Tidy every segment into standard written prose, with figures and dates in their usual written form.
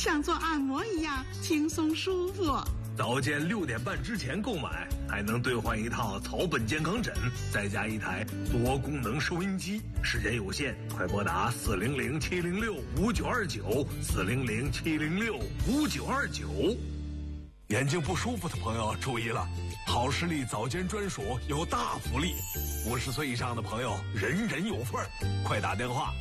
像做按摩一样轻松舒服。 早间6点半之前购买，还能兑换一套草本健康枕，再加一台多功能收音机。时间有限，快拨打400-706-5929，400-706-5929。眼睛不舒服的朋友注意了，好视力早间专属有大福利，50岁以上的朋友人人有份儿，快打电话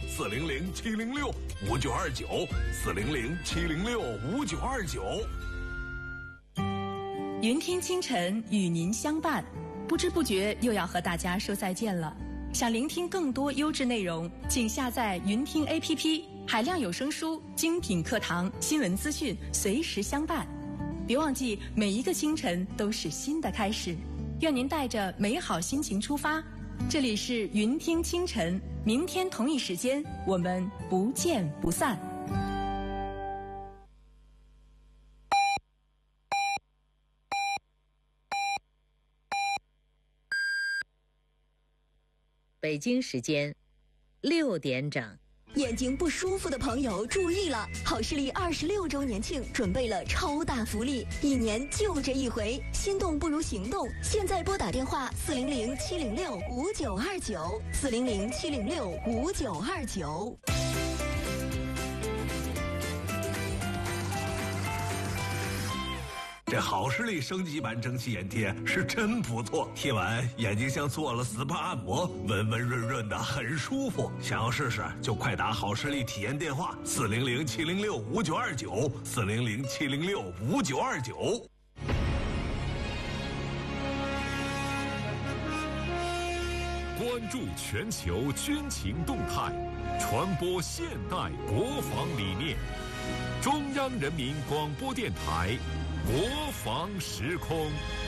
400-706-5929，400-706-5929。 云听清晨与您相伴，不知不觉又要和大家说再见了。想聆听更多优质内容，请下载云听 APP， 海量有声书、精品课堂、新闻资讯，随时相伴。别忘记，每一个清晨都是新的开始。愿您带着美好心情出发。这里是云听清晨，明天同一时间，我们不见不散。 北京时间6点整。 眼睛不舒服的朋友注意了，好视力26周年庆准备了超大福利，1年就这一回，心动不如行动。现在拨打电话400-706-5929，400-706-5929。 这好视力升级版蒸汽眼贴是真不错，贴完眼睛像做了 SPA 按摩，温温润润的，很舒服。想要试试就快打好视力体验电话400-706-5929，400-706-5929。 关注全球军情动态，传播现代国防理念。中央人民广播电台国防时空。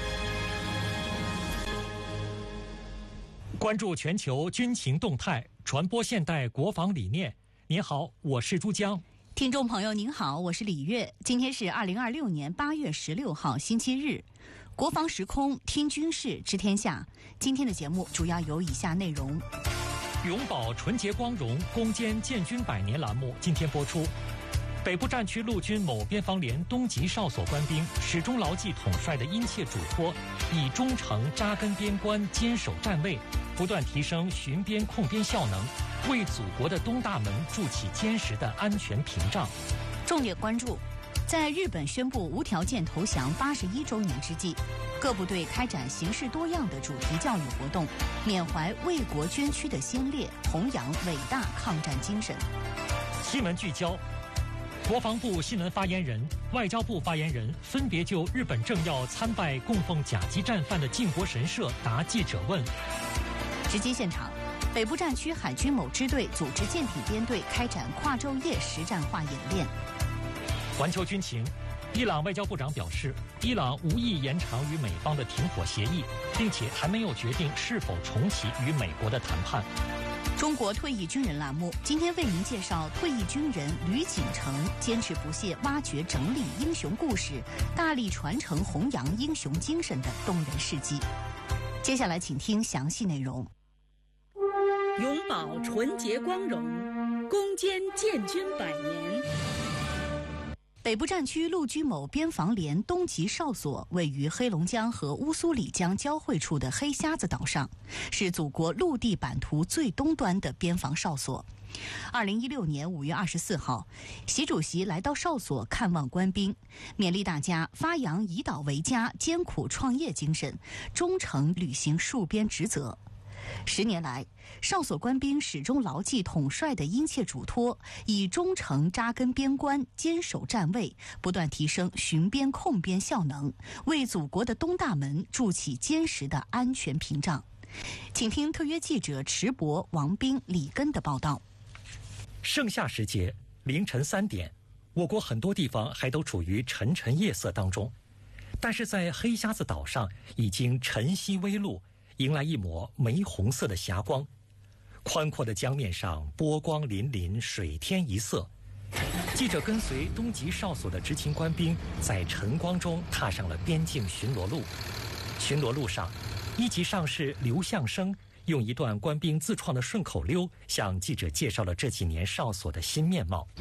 关注全球军情动态，传播现代国防理念。您好，我是珠江。 听众朋友您好，我是李月。今天是2026年8月16号星期日，国防时空听军事知天下。今天的节目主要有以下内容： 永葆纯洁光荣，攻坚建军100年栏目今天播出。北部战区陆军某边防连东级哨所官兵始终牢记统帅的殷切嘱托，以忠诚扎根边关，坚守站位，不断提升巡边控边效能，为祖国的东大门筑起坚实的安全屏障。 重点关注，在日本宣布无条件投降81周年之际，各部队开展形式多样的主题教育活动，缅怀为国捐躯的先烈，弘扬伟大抗战精神。 新闻聚焦，国防部新闻发言人、外交部发言人分别就日本政要参拜供奉甲级战犯的靖国神社答记者问。 直击现场，北部战区海军某支队组织舰艇编队开展跨昼夜实战化演练。 环球军情，伊朗外交部长表示，伊朗无意延长与美方的停火协议，并且还没有决定是否重启与美国的谈判。 中国退役军人栏目今天为您介绍退役军人吕景成坚持不懈挖掘整理英雄故事，大力传承弘扬英雄精神的动人事迹。接下来请听详细内容。 永葆纯洁光荣，攻坚建军100年。 北部战区陆军某边防连东级哨所位于黑龙江和乌苏里江交汇处的黑瞎子岛上，是祖国陆地版图最东端的边防哨所。2016年5月24号，习主席来到哨所看望官兵，勉励大家发扬以岛为家、艰苦创业精神，忠诚履行戍边职责。10年来，哨所官兵始终牢记统帅的殷切嘱托，以忠诚扎根边关，坚守站位，不断提升巡边控边效能，为祖国的东大门筑起坚实的安全屏障。请听特约记者池博、王斌、李根的报道。 盛夏时节，凌晨3点，我国很多地方还都处于沉沉夜色当中，但是在黑瞎子岛上已经晨曦微露，迎来一抹玫红色的霞光，宽阔的江面上波光粼粼，水天一色。记者跟随东级哨所的执勤官兵在晨光中踏上了边境巡逻路。巡逻路上，1级上士刘向生用一段官兵自创的顺口溜向记者介绍了这几年哨所的新面貌。